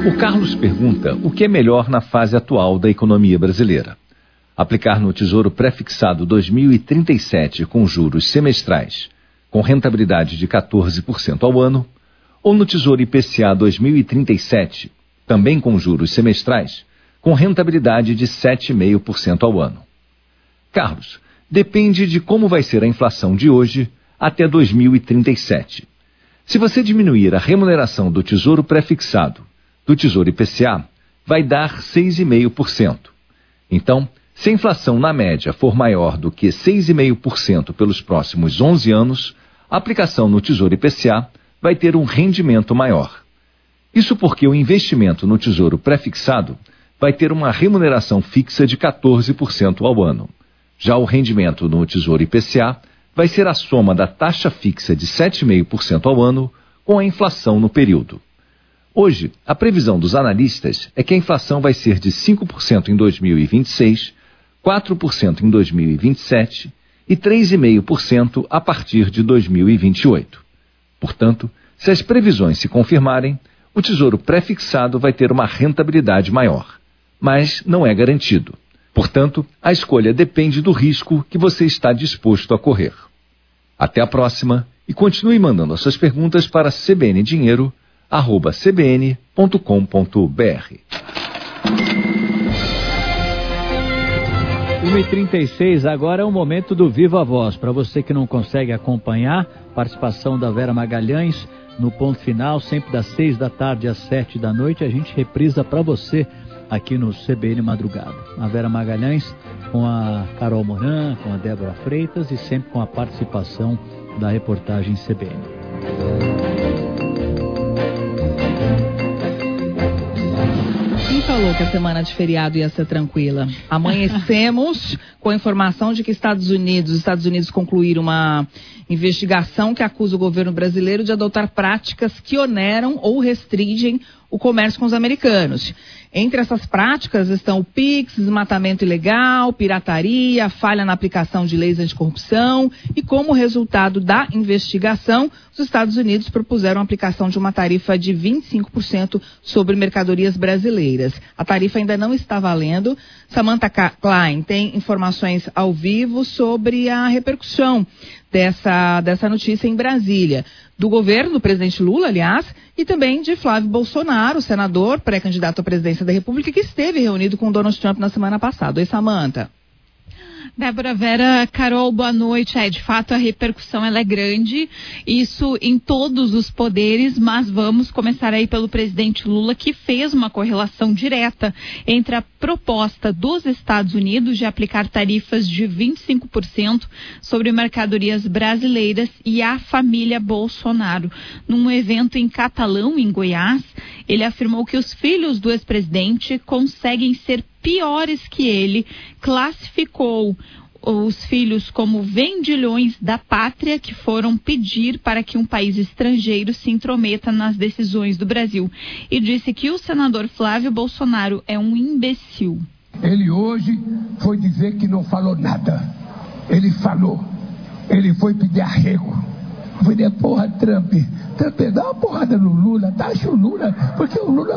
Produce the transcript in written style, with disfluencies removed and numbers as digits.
O Carlos pergunta o que é melhor na fase atual da economia brasileira. Aplicar no Tesouro Prefixado 2037 com juros semestrais, com rentabilidade de 14% ao ano, ou no Tesouro IPCA 2037, também com juros semestrais, com rentabilidade de 7,5% ao ano. Carlos, depende de como vai ser a inflação de hoje até 2037. Se você diminuir a remuneração do Tesouro Prefixado do Tesouro IPCA, vai dar 6,5%. Então, se a inflação na média for maior do que 6,5% pelos próximos 11 anos, a aplicação no Tesouro IPCA vai ter um rendimento maior. Isso porque o investimento no Tesouro Prefixado vai ter uma remuneração fixa de 14% ao ano. Já o rendimento no Tesouro IPCA vai ser a soma da taxa fixa de 7,5% ao ano com a inflação no período. Hoje, a previsão dos analistas é que a inflação vai ser de 5% em 2026, 4% em 2027 e 3,5% a partir de 2028. Portanto, se as previsões se confirmarem, o Tesouro Prefixado vai ter uma rentabilidade maior, mas não é garantido. Portanto, a escolha depende do risco que você está disposto a correr. Até a próxima e continue mandando as suas perguntas para cbndinheiro@cbn.com.br. 1h36, agora é o momento do Viva Voz. Para você que não consegue acompanhar, participação da Vera Magalhães no ponto final, sempre das 6 da tarde às 7 da noite, a gente reprisa para você aqui no CBN Madrugada. A Vera Magalhães com a Carol Moran, com a Débora Freitas e sempre com a participação da reportagem CBN. Quem falou que a semana de feriado ia ser tranquila? Amanhecemos com a informação de que os Estados Unidos concluíram uma investigação que acusa o governo brasileiro de adotar práticas que oneram ou restringem o comércio com os americanos. Entre essas práticas estão o PIX, desmatamento ilegal, pirataria, falha na aplicação de leis anticorrupção e, como resultado da investigação, os Estados Unidos propuseram a aplicação de uma tarifa de 25% sobre mercadorias brasileiras. A tarifa ainda não está valendo. Samantha Klein tem informações ao vivo sobre a repercussão dessa notícia em Brasília, do governo do presidente Lula, aliás, e também de Flávio Bolsonaro, senador, pré-candidato à presidência da República, que esteve reunido com Donald Trump na semana passada. Oi, Samantha. Débora, Vera, Carol, boa noite. De fato, a repercussão ela é grande, isso em todos os poderes, mas vamos começar aí pelo presidente Lula, que fez uma correlação direta entre a proposta dos Estados Unidos de aplicar tarifas de 25% sobre mercadorias brasileiras e a família Bolsonaro. Num evento em Catalão, em Goiás, ele afirmou que os filhos do ex-presidente conseguem ser piores que ele, classificou os filhos como vendilhões da pátria que foram pedir para que um país estrangeiro se intrometa nas decisões do Brasil. E disse que o senador Flávio Bolsonaro é um imbecil. Ele hoje foi dizer que não falou nada. Ele falou. Ele foi pedir arrego. Foi dizer, porra, Trump, dá uma porrada no Lula, taxa o Lula, porque o Lula